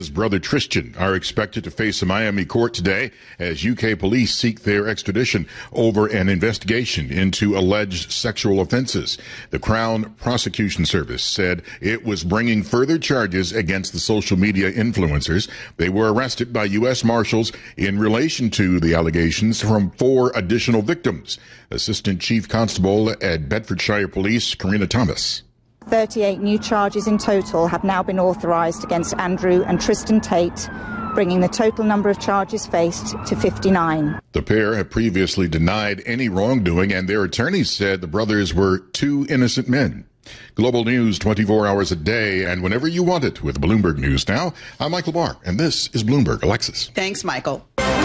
His brother Tristan are expected to face a Miami court today as UK police seek their extradition over an investigation into alleged sexual offenses. The Crown Prosecution Service said it was bringing further charges against the social media influencers. They were arrested by U.S. Marshals in relation to the allegations from 4 additional victims. Assistant Chief Constable at Bedfordshire Police, Karina Thomas. 38 new charges in total have now been authorised against Andrew and Tristan Tate, bringing the total number of charges faced to 59. The pair have previously denied any wrongdoing, and their attorneys said the brothers were 2 innocent men. Global news 24 hours a day and whenever you want it with Bloomberg News Now. I'm Michael Barr, and this is Bloomberg. Alexis. Thanks, Michael.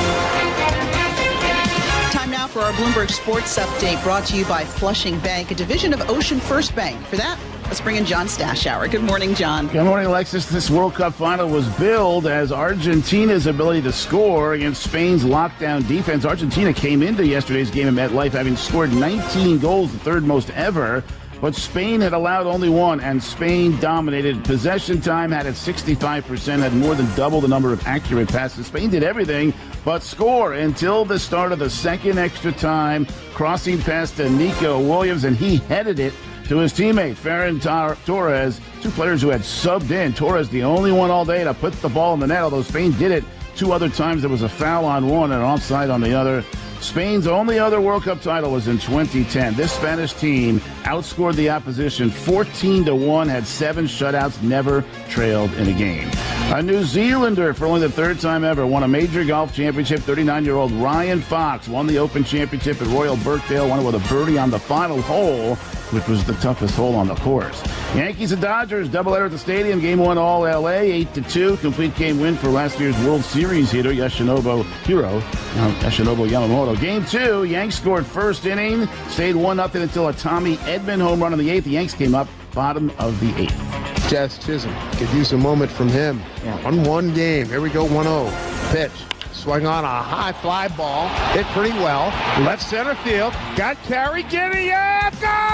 Time now for our Bloomberg Sports Update, brought to you by Flushing Bank, a division of Ocean First Bank. For that, let's bring in John Stashower. Good morning, John. Good morning, Alexis. This World Cup final was billed as Argentina's ability to score against Spain's lockdown defense. Argentina came into yesterday's game at MetLife having scored 19 goals, the third most ever. But Spain had allowed only 1, and Spain dominated. Possession time had at 65%, had more than double the number of accurate passes. Spain did everything but score until the start of the second extra time, crossing past Nico Williams, and he headed it to his teammate, Ferran Torres, 2 players who had subbed in. Torres, the only one all day to put the ball in the net, although Spain did it 2 other times. There was a foul on one and an offside on the other. Spain's only other World Cup title was in 2010. This Spanish team outscored the opposition 14-1, had 7 shutouts, never trailed in a game. A New Zealander, for only the 3rd time ever, won a major golf championship. 39-year-old Ryan Fox won the Open Championship at Royal Birkdale, won it with a birdie on the final hole, which was the toughest hole on the course. Yankees and Dodgers, doubleheader at the stadium. Game 1 all L.A., 8-2. Complete game win for last year's World Series hero, Yoshinobu Yamamoto. Game 2, Yanks scored first inning, stayed 1-0 until a Tommy Edman home run in the 8th. The Yanks came up bottom of the 8th. Jazz Chisholm could use a moment from him. 1-1 game. Here we go, 1-0. Pitch. Swung on a high fly ball. Hit pretty well. Left center field. Got carry. Giddy up.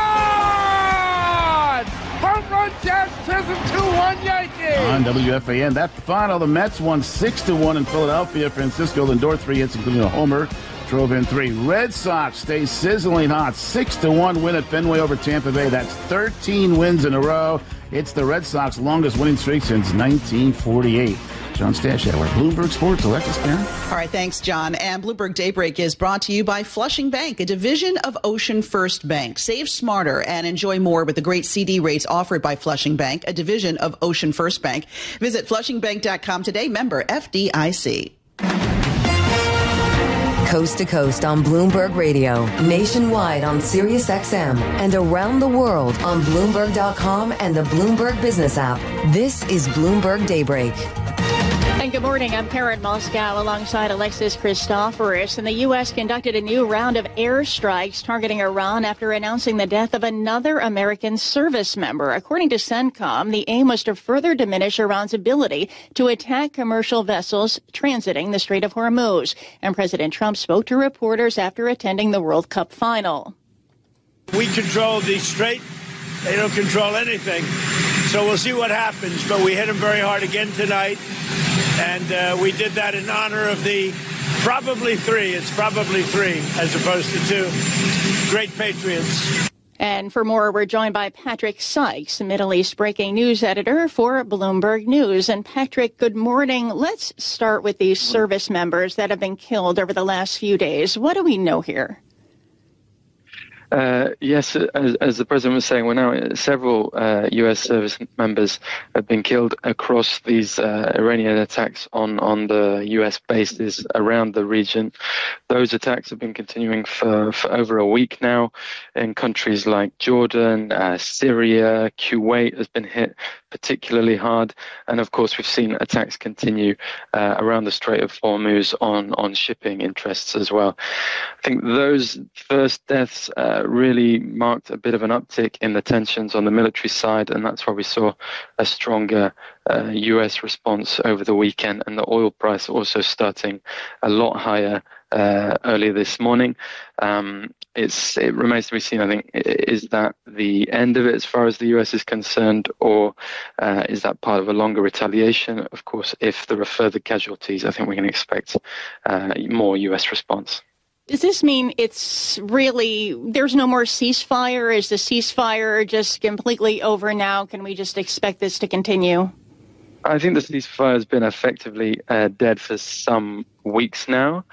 Gone! Home run, Jazz Chisholm, 2-1 Yankees. On WFAN, that's the final. The Mets won 6-1 in Philadelphia. Francisco Lindor 3 hits, including a homer. Drove in 3. Red Sox stay sizzling hot. 6-1 win at Fenway over Tampa Bay. That's 13 wins in a row. It's the Red Sox longest winning streak since 1948. John Stashower, Bloomberg Sports. Alexis Karen. All right, thanks, John. And Bloomberg Daybreak is brought to you by Flushing Bank, a division of Ocean First Bank. Save smarter and enjoy more with the great CD rates offered by Flushing Bank, a division of Ocean First Bank. Visit flushingbank.com today. Member FDIC. Coast to coast on Bloomberg Radio, nationwide on Sirius XM, and around the world on Bloomberg.com and the Bloomberg Business app. This is Bloomberg Daybreak. And good morning. I'm Karen Moscow alongside Alexis Christoforous. And the U.S. conducted a new round of airstrikes targeting Iran after announcing the death of another American service member. According to CENTCOM, the aim was to further diminish Iran's ability to attack commercial vessels transiting the Strait of Hormuz. And President Trump spoke to reporters after attending the World Cup final. We control the strait. They don't control anything. So we'll see what happens. But we hit them very hard again tonight. And we did that in honor of the probably 3. It's probably 3 as opposed to 2 great patriots. And for more, we're joined by Patrick Sykes, Middle East breaking news editor for Bloomberg News. And Patrick, good morning. Let's start with these service members that have been killed over the last few days. What do we know here? Yes, as the president was saying, several U.S. service members have been killed across these Iranian attacks on the U.S. bases around the region. Those attacks have been continuing for over a week now in countries like Jordan, Syria, Kuwait has been hit particularly hard. And of course, we've seen attacks continue around the Strait of Hormuz on shipping interests as well. I think those first deaths really marked a bit of an uptick in the tensions on the military side, and that's why we saw a stronger U.S. response over the weekend, and the oil price also starting a lot higher earlier this morning. it remains to be seen, I think. Is that the end of it as far as the US is concerned, or is that part of a longer retaliation? Of course, if there are further casualties, I think we can expect more US response. Does this mean it's really, there's no more ceasefire? Is the ceasefire just completely over now? Can we just expect this to continue? I think the ceasefire has been effectively dead for some weeks now,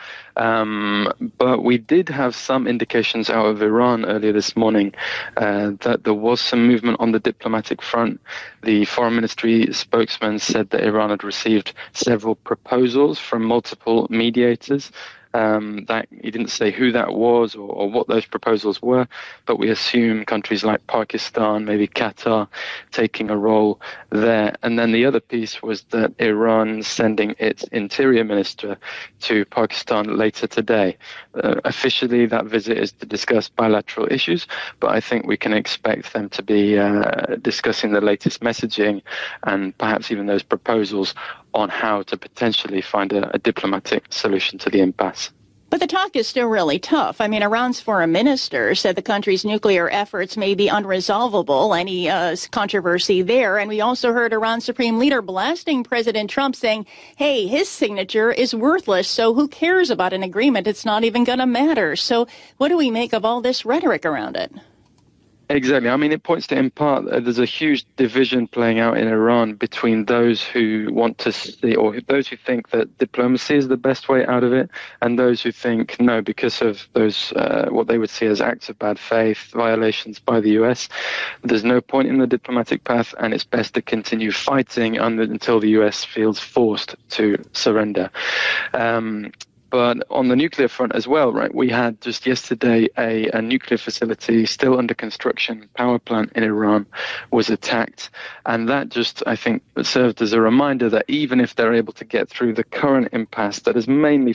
but we did have some indications out of Iran earlier this morning that there was some movement on the diplomatic front. The foreign ministry spokesman said that Iran had received several proposals from multiple mediators. That he didn't say who that was or what those proposals were, but we assume countries like Pakistan, maybe Qatar, taking a role there. And then the other piece was that Iran sending its interior minister to Pakistan later today. Officially, that visit is to discuss bilateral issues, but I think we can expect them to be discussing the latest messaging and perhaps even those proposals on how to potentially find a diplomatic solution to the impasse. But the talk is still really tough. I mean, Iran's foreign minister said the country's nuclear efforts may be unresolvable, any controversy there. And we also heard Iran's supreme leader blasting President Trump, saying, hey, his signature is worthless, so who cares about an agreement? It's not even going to matter. So what do we make of all this rhetoric around it? Exactly. I mean, it points to, in part, there's a huge division playing out in Iran between those who want to see, or those who think that diplomacy is the best way out of it, and those who think, no, because of those, what they would see as acts of bad faith, violations by the US, there's no point in the diplomatic path, and it's best to continue fighting until the US feels forced to surrender. But on the nuclear front as well, right, we had just yesterday a nuclear facility still under construction, power plant in Iran, was attacked. And that just, I think, served as a reminder that even if they're able to get through the current impasse that has mainly